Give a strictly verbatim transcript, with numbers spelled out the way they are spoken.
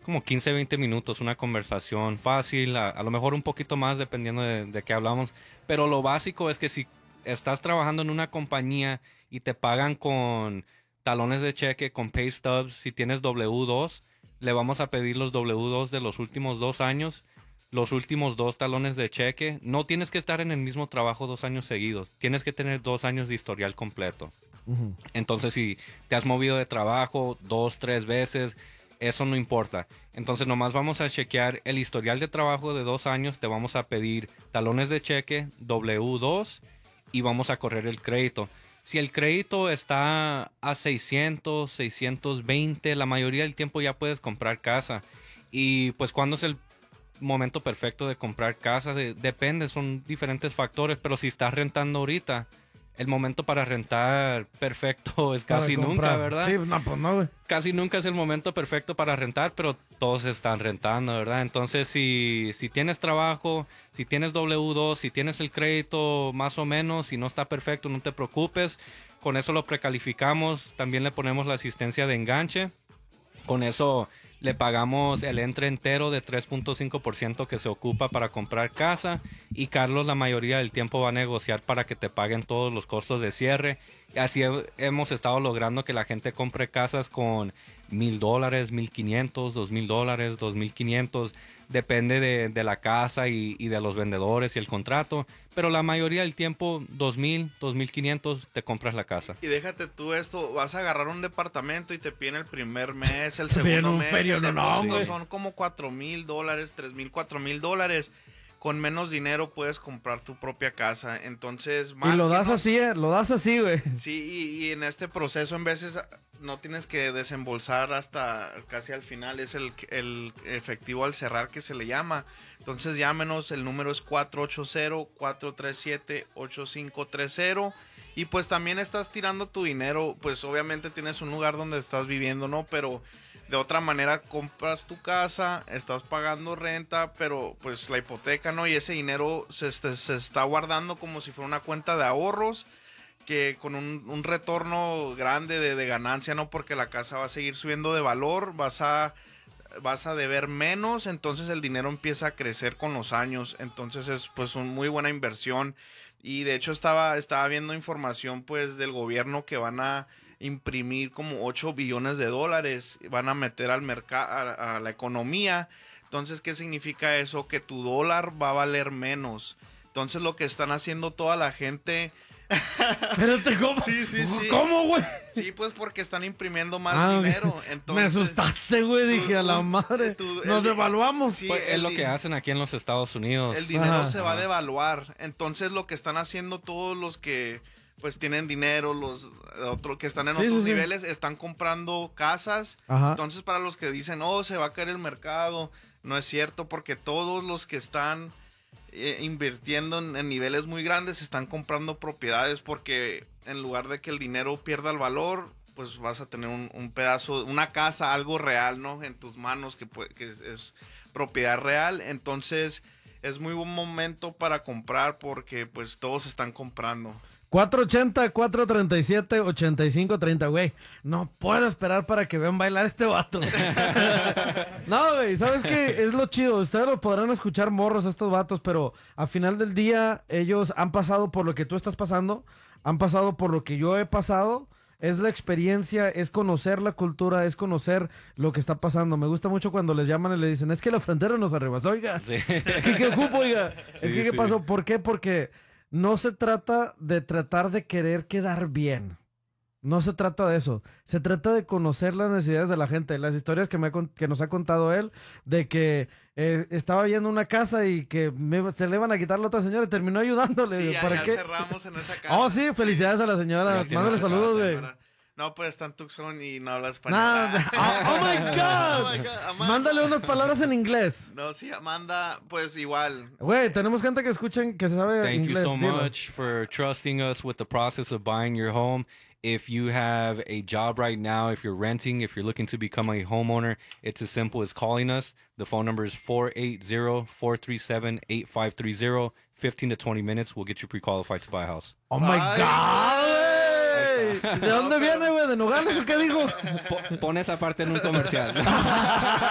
como quince, veinte minutos, una conversación fácil, a, a lo mejor un poquito más dependiendo de, de qué hablamos, pero lo básico es que si estás trabajando en una compañía y te pagan con talones de cheque, con pay stubs, si tienes W dos, le vamos a pedir los W dos de los últimos dos años, los últimos dos talones de cheque. No tienes que estar en el mismo trabajo dos años seguidos, tienes que tener dos años de historial completo. Uh-huh. Entonces, si te has movido de trabajo dos, tres veces, eso no importa. Entonces, nomás vamos a chequear el historial de trabajo de dos años, te vamos a pedir talones de cheque, W dos, y vamos a correr el crédito. Si el crédito está a seiscientos, seiscientos veinte, la mayoría del tiempo ya puedes comprar casa. Y pues, ¿cuándo es el momento perfecto de comprar casa? De, depende, son diferentes factores, pero si estás rentando ahorita, el momento para rentar perfecto es casi nunca, ¿verdad? Sí, no, pues no, güey. Casi nunca es el momento perfecto para rentar, pero todos están rentando, ¿verdad? Entonces, si, si tienes trabajo, si tienes W dos, si tienes el crédito más o menos, si no está perfecto, no te preocupes. Con eso lo precalificamos, también le ponemos la asistencia de enganche. Con eso le pagamos el entre entero de tres punto cinco por ciento que se ocupa para comprar casa, y Carlos la mayoría del tiempo va a negociar para que te paguen todos los costos de cierre. Y así he, hemos estado logrando que la gente compre casas con mil dólares, mil quinientos, dos mil dólares, dos mil quinientos. Depende de, de la casa y, y de los vendedores y el contrato, pero la mayoría del tiempo dos mil, dos mil quinientos te compras la casa. Y déjate tú esto, vas a agarrar un departamento y te piden el primer mes, el segundo mes, el depósito son como cuatro mil dólares, tres mil, cuatro mil dólares. Con menos dinero puedes comprar tu propia casa. Entonces, y lo das así, eh, lo das así, güey. Sí, y, y en este proceso en veces no tienes que desembolsar hasta casi al final. Es el, el efectivo al cerrar que se le llama. Entonces llámenos, el número es cuatro ocho cero, cuatro tres siete, ocho cinco tres cero. Y pues también estás tirando tu dinero. Pues obviamente tienes un lugar donde estás viviendo, ¿no? Pero de otra manera compras tu casa, estás pagando renta, pero pues la hipoteca, ¿no? Y ese dinero se, se, se está guardando como si fuera una cuenta de ahorros, que con un, un retorno grande de, de ganancia, ¿no? Porque la casa va a seguir subiendo de valor, vas a, vas a deber menos, entonces el dinero empieza a crecer con los años. Entonces es pues una muy buena inversión. Y de hecho estaba, estaba viendo información pues del gobierno que van a imprimir como ocho billones de dólares, van a meter al mercado, a, a la economía. Entonces, ¿qué significa eso? Que tu dólar va a valer menos. Entonces, lo que están haciendo toda la gente... Espérate, ¿cómo? Sí, sí, sí. ¿Cómo, güey? Sí, pues porque están imprimiendo más ah, dinero. Entonces, me asustaste, güey. Dije, a la madre, tu, nos el, devaluamos. Sí, pues es lo que hacen aquí en los Estados Unidos. El dinero Ajá, se ajá. va a devaluar. Entonces, lo que están haciendo todos los que... pues tienen dinero, los otros que están en sí, otros sí, niveles, sí. están comprando casas. Ajá. Entonces, para los que dicen, oh, se va a caer el mercado, no es cierto, porque todos los que están eh, invirtiendo en, en niveles muy grandes están comprando propiedades, porque en lugar de que el dinero pierda el valor, pues vas a tener un, un pedazo, una casa, algo real, ¿no? En tus manos, que, que es, es propiedad real. Entonces, es muy buen momento para comprar, porque pues todos están comprando. cuatro ochenta, cuatro treinta y siete, ochenta y cinco treinta, güey. No puedo esperar para que vean bailar a este vato. No, güey, ¿sabes qué? Es lo chido. Ustedes lo podrán escuchar morros estos vatos, pero al final del día ellos han pasado por lo que tú estás pasando, han pasado por lo que yo he pasado. Es la experiencia, es conocer la cultura, es conocer lo que está pasando. Me gusta mucho cuando les llaman y le dicen, es que la frontera nos arrebasó, oiga. Sí. Es que ¿qué ocupo, oiga? Sí, es que ¿qué sí. pasó? ¿Por qué? Porque... no se trata de tratar de querer quedar bien. No se trata de eso. Se trata de conocer las necesidades de la gente. Las historias que, me, que nos ha contado él, de que eh, estaba viendo una casa y que me, se le iban a quitar a la otra señora y terminó ayudándole. Sí, ya, ¿Para ya qué? cerramos en esa casa. Oh, sí, felicidades sí. a la señora. Mándale saludos, güey. No, pues está en Tucson y no habla español. No, no. Oh, oh, my God. Oh my God. Mándale unas palabras en inglés. No, sí, Amanda, pues igual. Güey, tenemos gente que escuchan que sabe Thank inglés. Thank you so Dilo. much for trusting us with the process of buying your home. If you have a job right now, if you're renting, if you're looking to become a homeowner, it's as simple as calling us. The phone number is four eight zero, four three seven, eight five three zero. fifteen to twenty minutes, we'll get you pre-qualified to buy a house. Oh my Ay, God. ¿De dónde no, viene, güey? ¿De Nogales o qué dijo? Pon esa parte en un comercial.